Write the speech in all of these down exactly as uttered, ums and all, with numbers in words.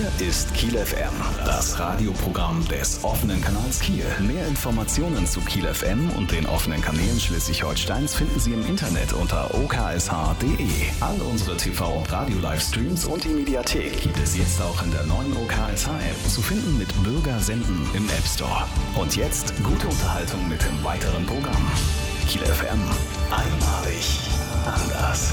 ist Kiel F M, das Radioprogramm des offenen Kanals Kiel. Mehr Informationen zu Kiel F M und den offenen Kanälen Schleswig-Holsteins finden Sie im Internet unter o k s h punkt d e. All unsere T V- und Radio-Livestreams und die Mediathek gibt es jetzt auch in der neuen O K S H-App zu finden mit Bürger senden im App Store. Und jetzt gute Unterhaltung mit dem weiteren Programm. Kiel F M, einmalig anders.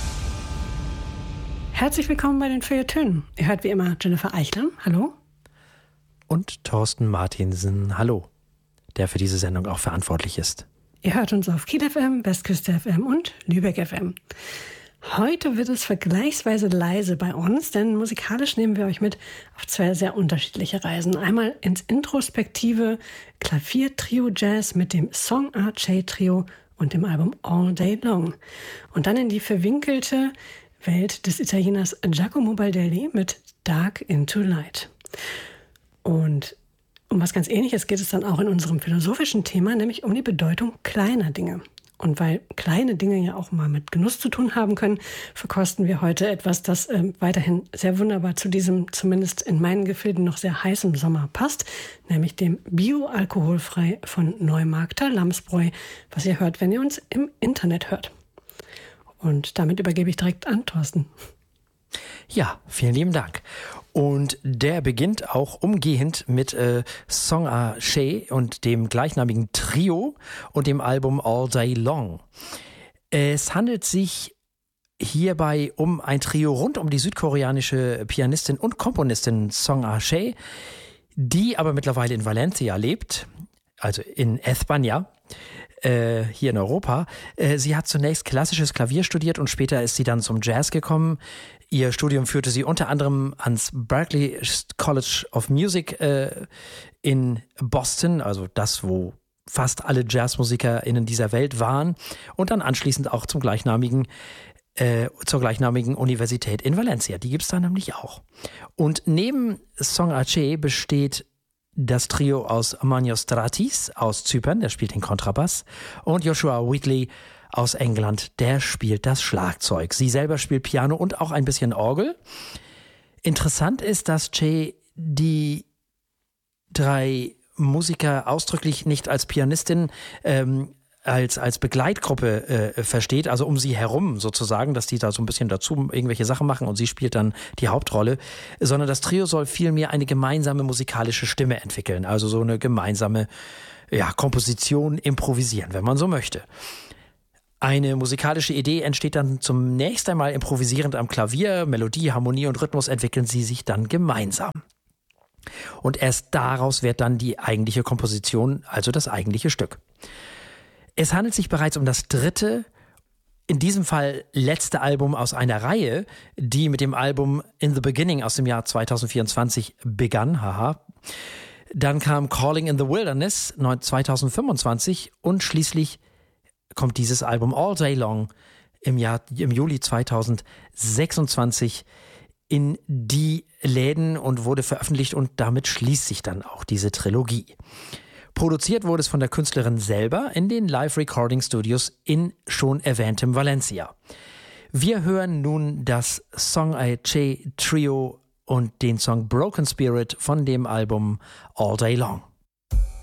Herzlich willkommen bei den Feuilletönen. Ihr hört wie immer Jennifer Eichler, hallo. Und Thorsten Martinsen, hallo, der für diese Sendung auch verantwortlich ist. Ihr hört uns auf Kiel F M, Westküste F M und Lübeck F M. Heute wird es vergleichsweise leise bei uns, denn musikalisch nehmen wir euch mit auf zwei sehr unterschiedliche Reisen. Einmal ins introspektive Klavier-Trio-Jazz mit dem Song Arche-Trio und dem Album All Day Long. Und dann in die verwinkelte Welt des Italieners Giacomo Baldelli mit Dark into Light. Und um was ganz Ähnliches geht es dann auch in unserem philosophischen Thema, nämlich um die Bedeutung kleiner Dinge. Und weil kleine Dinge ja auch mal mit Genuss zu tun haben können, verkosten wir heute etwas, das äh, weiterhin sehr wunderbar zu diesem, zumindest in meinen Gefilden, noch sehr heißen Sommer passt, nämlich dem Bio-Alkoholfrei von Neumarkter Lamsbräu, was ihr hört, wenn ihr uns im Internet hört. Und damit übergebe ich direkt an Thorsten. Ja, vielen lieben Dank. Und der beginnt auch umgehend mit äh, Song Arche und dem gleichnamigen Trio und dem Album All Day Long. Es handelt sich hierbei um ein Trio rund um die südkoreanische Pianistin und Komponistin Song Arche, die aber mittlerweile in Valencia lebt, also in España. Äh, hier in Europa. Äh, sie hat zunächst klassisches Klavier studiert und später ist sie dann zum Jazz gekommen. Ihr Studium führte sie unter anderem ans Berklee College of Music äh, in Boston, also das, wo fast alle JazzmusikerInnen dieser Welt waren, und dann anschließend auch zum gleichnamigen äh, zur gleichnamigen Universität in Valencia. Die gibt's da nämlich auch. Und neben Song Arche besteht das Trio aus Manios Stratis aus Zypern, der spielt den Kontrabass, und Joshua Wheatley aus England, der spielt das Schlagzeug. Sie selber spielt Piano und auch ein bisschen Orgel. Interessant ist, dass Che die drei Musiker ausdrücklich nicht als Pianistin ähm, als als Begleitgruppe äh, versteht, also um sie herum sozusagen, dass die da so ein bisschen dazu irgendwelche Sachen machen und sie spielt dann die Hauptrolle, sondern das Trio soll vielmehr eine gemeinsame musikalische Stimme entwickeln, also so eine gemeinsame ja, Komposition improvisieren, wenn man so möchte. Eine musikalische Idee entsteht dann zunächst einmal improvisierend am Klavier, Melodie, Harmonie und Rhythmus entwickeln sie sich dann gemeinsam. Und erst daraus wird dann die eigentliche Komposition, also das eigentliche Stück. Es handelt sich bereits um das dritte, in diesem Fall letzte Album aus einer Reihe, die mit dem Album In the Beginning aus dem Jahr zwanzig vierundzwanzig begann. Haha. Dann kam Calling in the Wilderness zwanzig fünfundzwanzig und schließlich kommt dieses Album All Day Long im Jahr, im Juli zwanzig sechsundzwanzig in die Läden und wurde veröffentlicht und damit schließt sich dann auch diese Trilogie. Produziert wurde es von der Künstlerin selber in den Live-Recording-Studios in schon erwähntem Valencia. Wir hören nun das Song Arche Trio und den Song Broken Spirit von dem Album All Day Long.